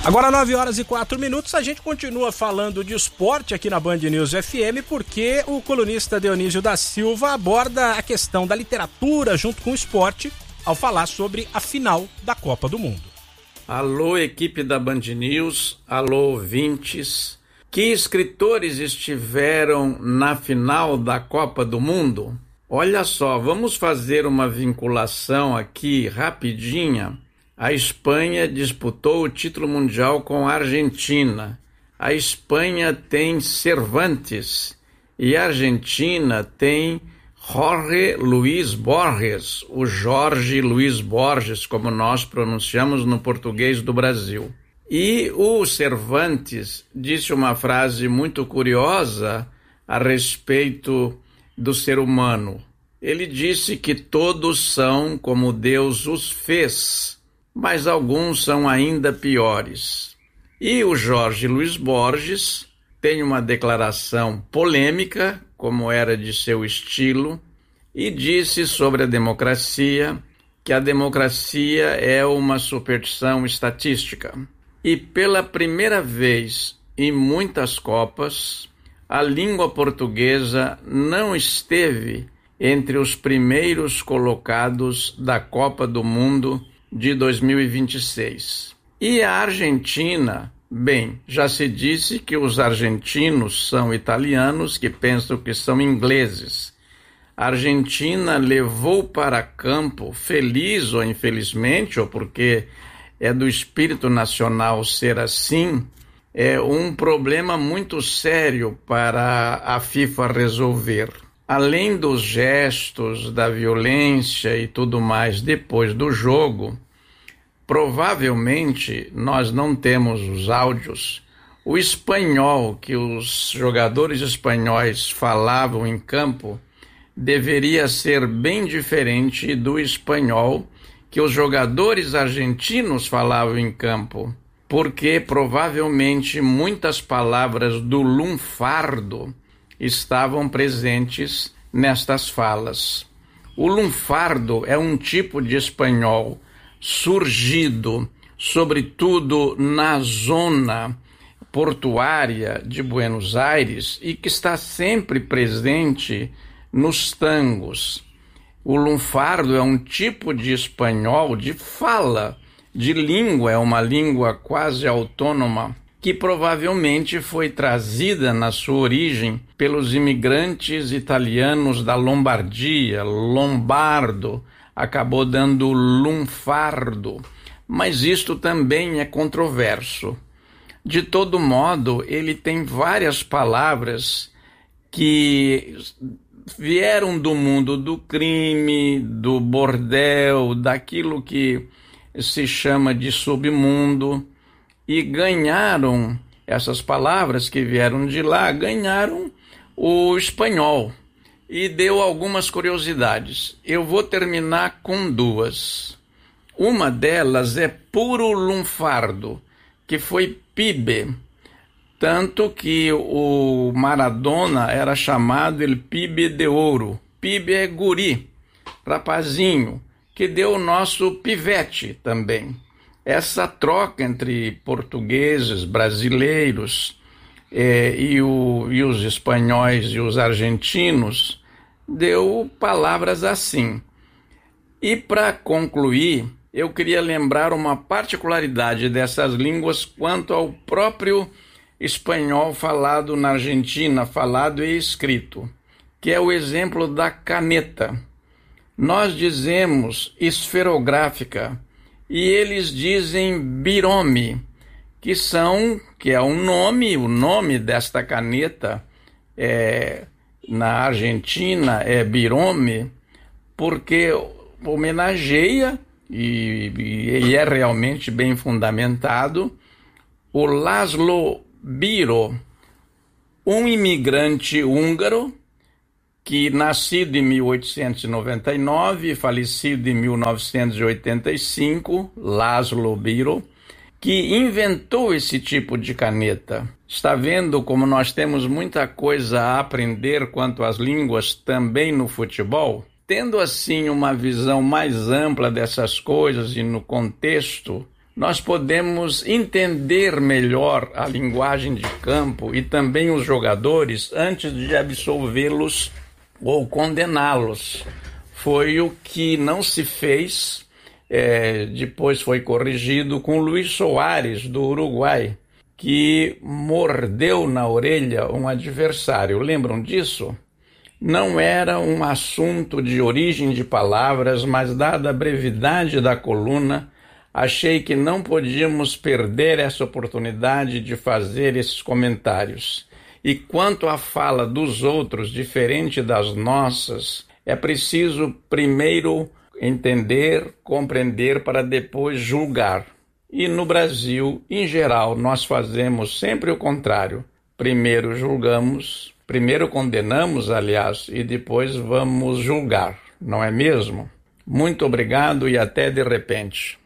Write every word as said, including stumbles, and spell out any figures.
Agora nove horas e quatro minutos, a gente continua falando de esporte aqui na Band News F M, porque o colunista Dionísio da Silva aborda a questão da literatura junto com o esporte ao falar sobre a final da Copa do Mundo. Alô, equipe da Band News, alô, ouvintes. Que escritores estiveram na final da Copa do Mundo? Olha só, vamos fazer uma vinculação aqui rapidinha. A Espanha disputou o título mundial com a Argentina. A Espanha tem Cervantes e a Argentina tem Jorge Luis Borges, o Jorge Luis Borges, como nós pronunciamos no português do Brasil. E o Cervantes disse uma frase muito curiosa a respeito do ser humano. Ele disse que todos são como Deus os fez, mas alguns são ainda piores. E o Jorge Luis Borges tem uma declaração polêmica, como era de seu estilo, e disse sobre a democracia que a democracia é uma superstição estatística. E pela primeira vez em muitas Copas, a língua portuguesa não esteve entre os primeiros colocados da Copa do Mundo de dois mil e vinte e seis. E a Argentina, bem, já se disse que os argentinos são italianos que pensam que são ingleses. A Argentina levou para campo, feliz ou infelizmente, ou porque é do espírito nacional ser assim, é um problema muito sério para a FIFA resolver. Além dos gestos, da violência e tudo mais depois do jogo, provavelmente nós não temos os áudios. O espanhol que os jogadores espanhóis falavam em campo deveria ser bem diferente do espanhol que os jogadores argentinos falavam em campo, porque provavelmente muitas palavras do lunfardo estavam presentes nestas falas. O lunfardo é um tipo de espanhol surgido, sobretudo na zona portuária de Buenos Aires e que está sempre presente nos tangos. O lunfardo é um tipo de espanhol de fala, de língua, é uma língua quase autônoma, que provavelmente foi trazida na sua origem pelos imigrantes italianos da Lombardia, lombardo, acabou dando lunfardo, mas isto também é controverso. De todo modo, ele tem várias palavras que vieram do mundo do crime, do bordel, daquilo que se chama de submundo, e ganharam, essas palavras que vieram de lá, ganharam o espanhol. E deu algumas curiosidades. Eu vou terminar com duas. Uma delas é puro lunfardo, que foi pibe, tanto que o Maradona era chamado el pibe de ouro. Pibe é guri, rapazinho, que deu o nosso pivete também. Essa troca entre portugueses, brasileiros eh, e, o, e os espanhóis e os argentinos deu palavras assim. E para concluir, eu queria lembrar uma particularidade dessas línguas quanto ao próprio espanhol falado na Argentina, falado e escrito, que é o exemplo da caneta. Nós dizemos esferográfica e eles dizem birome, que são, que é um nome, o nome desta caneta é, na Argentina é birome, porque homenageia, e, e é realmente bem fundamentado, o Laszlo Biro, um imigrante húngaro que, nascido em mil oitocentos e noventa e nove e falecido em mil novecentos e oitenta e cinco, Laszlo Biro, que inventou esse tipo de caneta. Está vendo como nós temos muita coisa a aprender quanto às línguas também no futebol? Tendo assim uma visão mais ampla dessas coisas e no contexto nós podemos entender melhor a linguagem de campo e também os jogadores antes de absolvê-los ou condená-los. Foi o que não se fez, é, depois foi corrigido com Luís Soares, do Uruguai, que mordeu na orelha um adversário. Lembram disso? Não era um assunto de origem de palavras, mas dada a brevidade da coluna, achei que não podíamos perder essa oportunidade de fazer esses comentários. E quanto à fala dos outros, diferente das nossas, é preciso primeiro entender, compreender para depois julgar. E no Brasil, em geral, nós fazemos sempre o contrário. Primeiro julgamos, primeiro condenamos, aliás, e depois vamos julgar, não é mesmo? Muito obrigado e até de repente.